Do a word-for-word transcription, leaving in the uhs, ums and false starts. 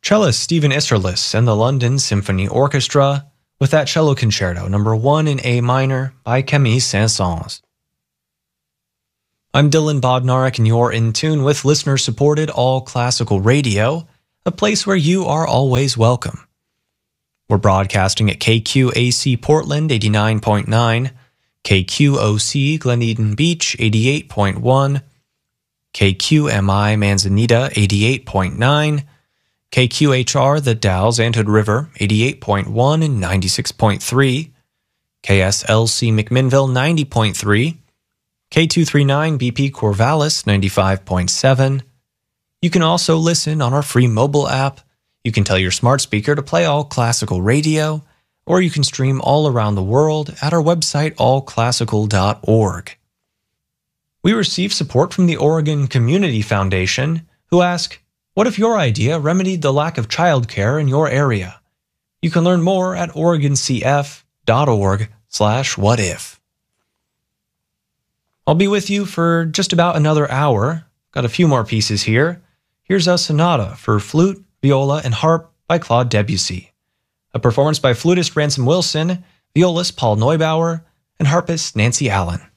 Cellist Stephen Isserlis and the London Symphony Orchestra with that cello concerto number one in A minor by Camille Saint-Saëns. I'm Dylan Bodnarek, and you're in tune with listener-supported All Classical Radio, a place where you are always welcome. We're broadcasting at K Q A C Portland eighty-nine point nine, K Q O C Gleneden Beach eighty-eight point one, K Q M I Manzanita eighty-eight point nine, K Q H R The Dalles Anthood River eighty-eight point one and ninety-six point three, K S L C McMinnville ninety point three, K two thirty-nine B P Corvallis ninety-five point seven. You can also listen on our free mobile app. You can tell your smart speaker to play All Classical Radio, or you can stream all around the world at our website all classical dot org. We receive support from the Oregon Community Foundation, who ask, what if your idea remedied the lack of childcare in your area? You can learn more at oregon c f dot org slash what if. I'll be with you for just about another hour. Got a few more pieces here. Here's a sonata for flute, viola, and harp by Claude Debussy. A performance by flutist Ransom Wilson, violist Paul Neubauer, and harpist Nancy Allen.